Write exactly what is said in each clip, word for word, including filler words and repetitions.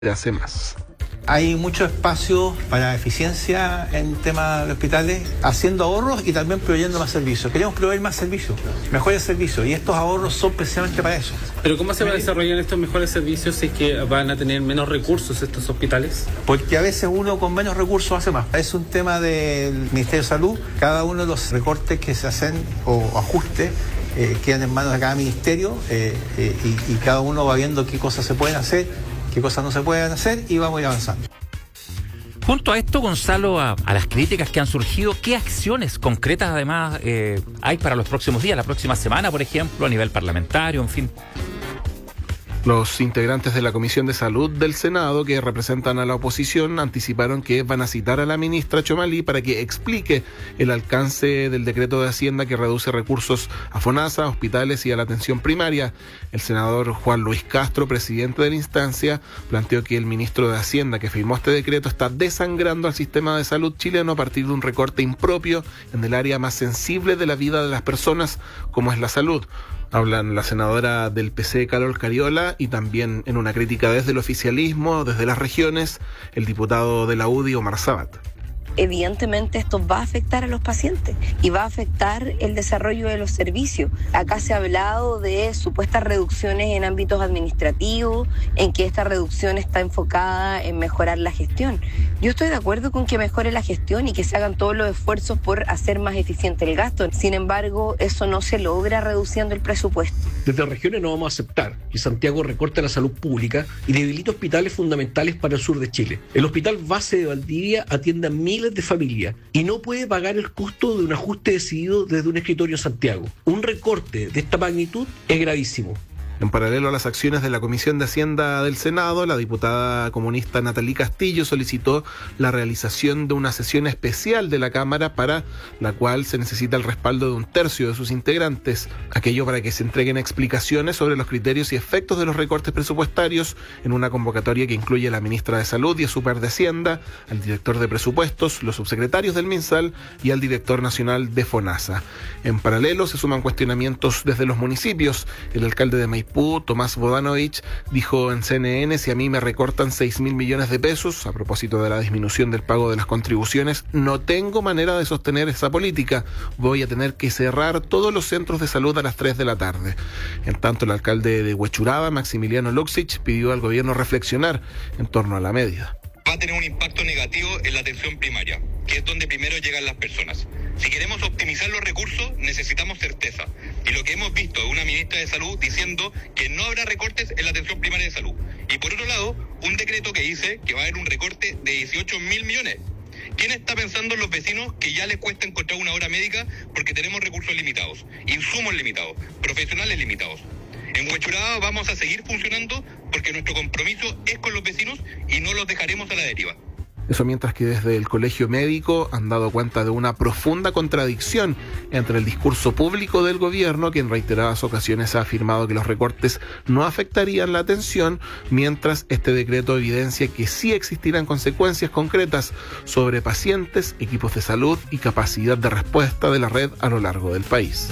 hace más. Hay mucho espacio para eficiencia en temas de hospitales, haciendo ahorros y también proveyendo más servicios. Queremos proveer más servicios, mejores servicios, y estos ahorros son precisamente para eso. ¿Pero cómo se va a desarrollar estos mejores servicios si es que van a tener menos recursos estos hospitales? Porque a veces uno con menos recursos hace más. Es un tema del Ministerio de Salud. Cada uno de los recortes que se hacen o ajustes eh, quedan en manos de cada ministerio eh, eh, y, y cada uno va viendo qué cosas se pueden hacer, qué cosas no se pueden hacer, y vamos a ir avanzando. Junto a esto, Gonzalo, a, a las críticas que han surgido, ¿qué acciones concretas además eh, hay para los próximos días, la próxima semana, por ejemplo, a nivel parlamentario, en fin? Los integrantes de la Comisión de Salud del Senado, que representan a la oposición, anticiparon que van a citar a la ministra Txomalí para que explique el alcance del decreto de Hacienda que reduce recursos a FONASA, a hospitales y a la atención primaria. El senador Juan Luis Castro, presidente de la instancia, planteó que el ministro de Hacienda que firmó este decreto está desangrando al sistema de salud chileno a partir de un recorte impropio en el área más sensible de la vida de las personas, como es la salud. Hablan la senadora del P C, Carol Cariola, y también en una crítica desde el oficialismo, desde las regiones, el diputado de la U D I, Omar Sabat. Evidentemente esto va a afectar a los pacientes y va a afectar el desarrollo de los servicios. Acá se ha hablado de supuestas reducciones en ámbitos administrativos, en que esta reducción está enfocada en mejorar la gestión. Yo estoy de acuerdo con que mejore la gestión y que se hagan todos los esfuerzos por hacer más eficiente el gasto. Sin embargo, eso no se logra reduciendo el presupuesto. Desde regiones no vamos a aceptar que Santiago recorte la salud pública y debilite hospitales fundamentales para el sur de Chile. El hospital base de Valdivia atiende a miles de familias y no puede pagar el costo de un ajuste decidido desde un escritorio en Santiago. Un recorte de esta magnitud es gravísimo. En paralelo a las acciones de la Comisión de Hacienda del Senado, la diputada comunista Natalie Castillo solicitó la realización de una sesión especial de la Cámara para la cual se necesita el respaldo de un tercio de sus integrantes. Aquello para que se entreguen explicaciones sobre los criterios y efectos de los recortes presupuestarios en una convocatoria que incluye a la ministra de Salud y a Super de Hacienda, al director de Presupuestos, los subsecretarios del MinSal y al director nacional de FONASA. En paralelo se suman cuestionamientos desde los municipios. El alcalde de Maipú, Tomás Bodanovich, dijo en C N N: si a mí me recortan seis mil millones de pesos a propósito de la disminución del pago de las contribuciones, no tengo manera de sostener esa política. Voy a tener que cerrar todos los centros de salud a las tres de la tarde. En tanto, el alcalde de Huechuraba, Maximiliano Luxich, pidió al gobierno reflexionar en torno a la medida. Va a tener un impacto negativo en la atención primaria, que es donde primero llegan las personas. Si queremos optimizar los recursos, necesitamos certeza. Y lo que hemos visto es una ministra de Salud diciendo que no habrá recortes en la atención primaria de salud. Y por otro lado, un decreto que dice que va a haber un recorte de dieciocho mil millones. ¿Quién está pensando en los vecinos que ya les cuesta encontrar una hora médica porque tenemos recursos limitados, insumos limitados, profesionales limitados? En Huechuraba vamos a seguir funcionando porque nuestro compromiso es con los vecinos y no los dejaremos a la deriva. Eso mientras que desde el Colegio Médico han dado cuenta de una profunda contradicción entre el discurso público del gobierno, que en reiteradas ocasiones ha afirmado que los recortes no afectarían la atención, mientras este decreto evidencia que sí existirán consecuencias concretas sobre pacientes, equipos de salud y capacidad de respuesta de la red a lo largo del país.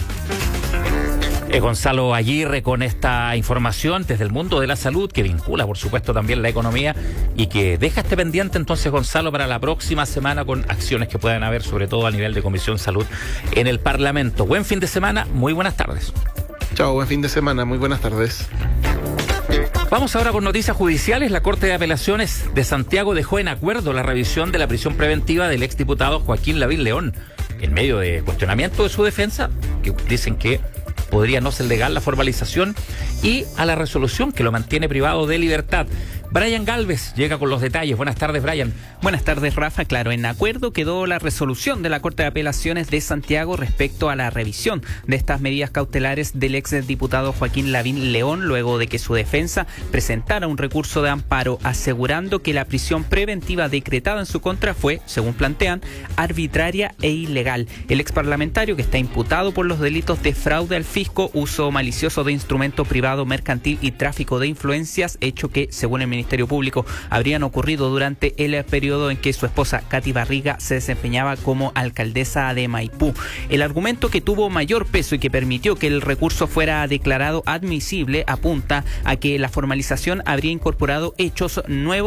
Es Gonzalo Aguirre con esta información desde el mundo de la salud, que vincula, por supuesto, también la economía y que deja este pendiente, entonces, Gonzalo, para la próxima semana con acciones que puedan haber, sobre todo a nivel de Comisión Salud en el Parlamento. Buen fin de semana, muy buenas tardes. Chao, buen fin de semana, muy buenas tardes. Vamos ahora con noticias judiciales. La Corte de Apelaciones de Santiago dejó en acuerdo la revisión de la prisión preventiva del exdiputado Joaquín Lavín León, en medio de cuestionamiento de su defensa, que dicen que podría no ser legal la formalización, y a la resolución que lo mantiene privado de libertad. Brian Galvez llega con los detalles. Buenas tardes, Brian. Buenas tardes, Rafa. Claro, en acuerdo quedó la resolución de la Corte de Apelaciones de Santiago respecto a la revisión de estas medidas cautelares del ex diputado Joaquín Lavín León, luego de que su defensa presentara un recurso de amparo asegurando que la prisión preventiva decretada en su contra fue, según plantean, arbitraria e ilegal. El ex parlamentario, que está imputado por los delitos de fraude al fisco, uso malicioso de instrumento privado mercantil y tráfico de influencias, hecho que, según el Ministerio Ministerio Público habrían ocurrido durante el periodo en que su esposa Katy Barriga se desempeñaba como alcaldesa de Maipú. El argumento que tuvo mayor peso y que permitió que el recurso fuera declarado admisible apunta a que la formalización habría incorporado hechos nuevos